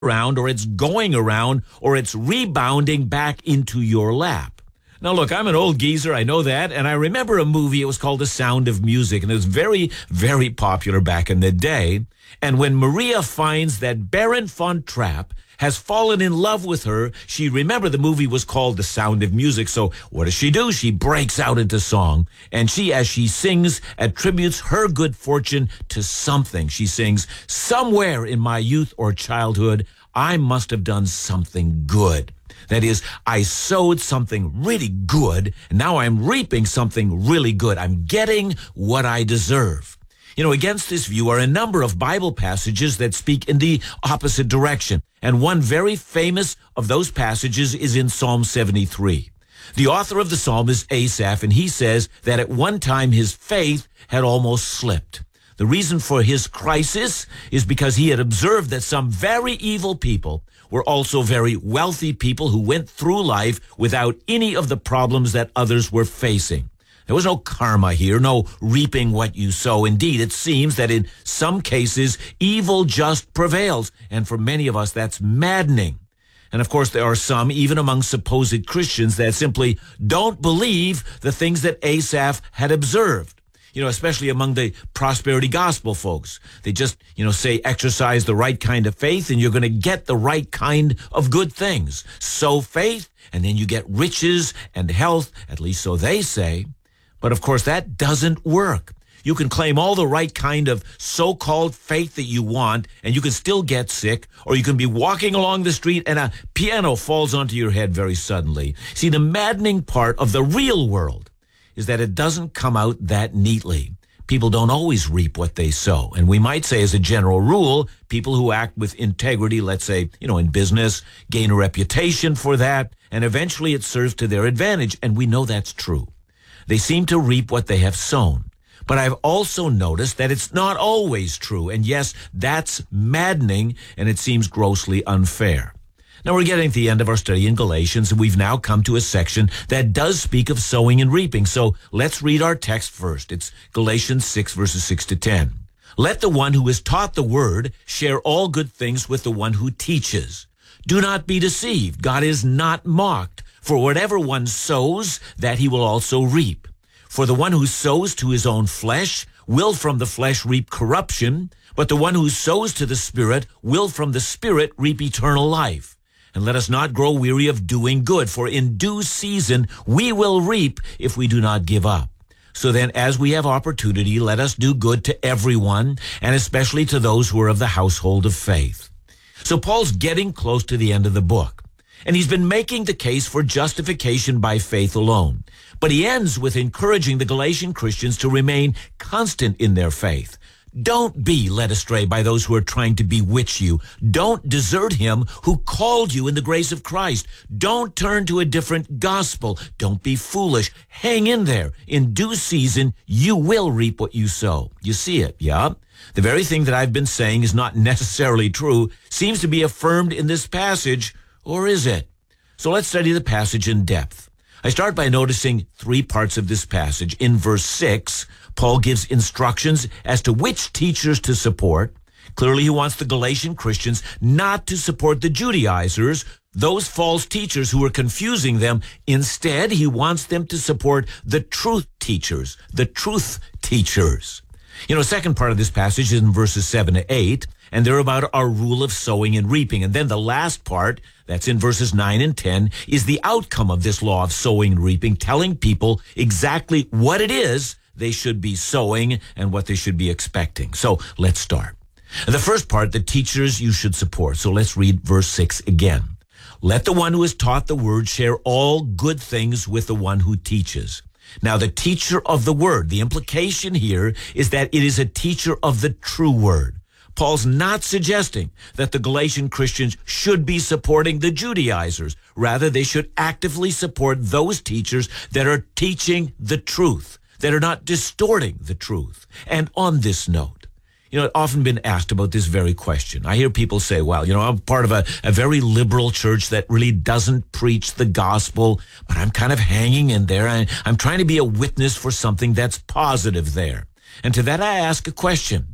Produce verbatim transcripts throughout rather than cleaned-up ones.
around, or it's going around, or it's rebounding back into your lap. Now, look, I'm an old geezer, I know that, and I remember a movie, it was called The Sound of Music, and it was very, very popular back in the day. And when Maria finds that Baron von Trapp has fallen in love with her, she, remember, the movie was called The Sound of Music, so what does she do? She breaks out into song, and she, as she sings, attributes her good fortune to something. She sings, "Somewhere in my youth or childhood, I must have done something good. That is, I sowed something really good, and now I'm reaping something really good. I'm getting what I deserve." You know, against this view are a number of Bible passages that speak in the opposite direction. And one very famous of those passages is in Psalm seventy-three. The author of the psalm is Asaph, and he says that at one time his faith had almost slipped. The reason for his crisis is because he had observed that some very evil people were also very wealthy people who went through life without any of the problems that others were facing. There was no karma here, no reaping what you sow. Indeed, it seems that in some cases, evil just prevails. And for many of us, that's maddening. And of course, there are some, even among supposed Christians, that simply don't believe the things that Asaph had observed. You know, especially among the prosperity gospel folks. They just, you know, say exercise the right kind of faith and you're going to get the right kind of good things. Sow faith and then you get riches and health, at least so they say. But of course, that doesn't work. You can claim all the right kind of so-called faith that you want, and you can still get sick, or you can be walking along the street and a piano falls onto your head very suddenly. See, the maddening part of the real world is that it doesn't come out that neatly. People don't always reap what they sow. And we might say, as a general rule, people who act with integrity, let's say, you know, in business, gain a reputation for that, and eventually it serves to their advantage, and we know that's true. They seem to reap what they have sown. But I've also noticed that it's not always true. And yes, that's maddening, and it seems grossly unfair. Now, we're getting to the end of our study in Galatians, and we've now come to a section that does speak of sowing and reaping. So let's read our text first. It's Galatians six, verses six to ten. "Let the one who is taught the word share all good things with the one who teaches. Do not be deceived. God is not mocked. For whatever one sows, that he will also reap. For the one who sows to his own flesh will from the flesh reap corruption, but the one who sows to the Spirit will from the Spirit reap eternal life. And let us not grow weary of doing good, for in due season we will reap if we do not give up. So then, as we have opportunity, let us do good to everyone, and especially to those who are of the household of faith." So Paul's getting close to the end of the book. And he's been making the case for justification by faith alone. But he ends with encouraging the Galatian Christians to remain constant in their faith. Don't be led astray by those who are trying to bewitch you. Don't desert him who called you in the grace of Christ. Don't turn to a different gospel. Don't be foolish. Hang in there. In due season, you will reap what you sow. You see it, yeah? The very thing that I've been saying is not necessarily true, seems to be affirmed in this passage. Or is it? So let's study the passage in depth. I start by noticing three parts of this passage. In verse six, Paul gives instructions as to which teachers to support. Clearly, he wants the Galatian Christians not to support the Judaizers, those false teachers who were confusing them. Instead, he wants them to support the truth teachers, the truth teachers. You know, second part of this passage is in verses seven to eight, and they're about our rule of sowing and reaping. And then the last part, that's in verses nine and ten, is the outcome of this law of sowing and reaping, telling people exactly what it is they should be sowing and what they should be expecting. So let's start. The first part, the teachers you should support. So let's read verse six again. "Let the one who is taught the word share all good things with the one who teaches." Now, the teacher of the word, the implication here is that it is a teacher of the true word. Paul's not suggesting that the Galatian Christians should be supporting the Judaizers. Rather, they should actively support those teachers that are teaching the truth, that are not distorting the truth. And on this note, you know, I've often been asked about this very question. I hear people say, well, you know, I'm part of a, a very liberal church that really doesn't preach the gospel, but I'm kind of hanging in there. And I'm trying to be a witness for something that's positive there. And to that, I ask a question.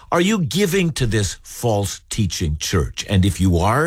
Are you giving to this false teaching church? And if you are,